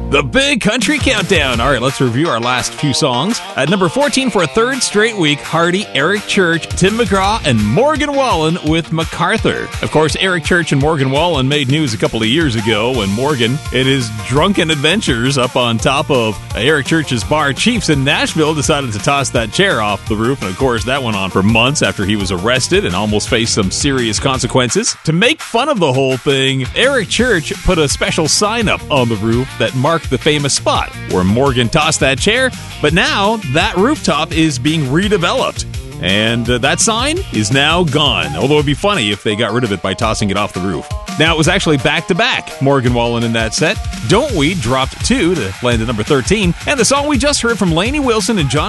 The Big Country Countdown. All right, let's review our last few songs. At number 14 for a third straight week, Hardy, Eric Church, Tim McGraw, and Morgan Wallen with MacArthur. Of course, Eric Church and Morgan Wallen made news a couple of years ago when Morgan, in his drunken adventures up on top of Eric Church's bar Chiefs in Nashville, decided to toss that chair off the roof. And of course, that went on for months after he was arrested and almost faced some serious consequences. To make fun of the whole thing, Eric Church put a special sign up on the roof that marked the famous spot where Morgan tossed that chair, but now that rooftop is being redeveloped. And that sign is now gone, although it'd be funny if they got rid of it by tossing it off the roof. Now, it was actually back-to-back Morgan Wallen in that set. Don't We dropped 2 to land at number 13, and the song we just heard from Lainey Wilson and John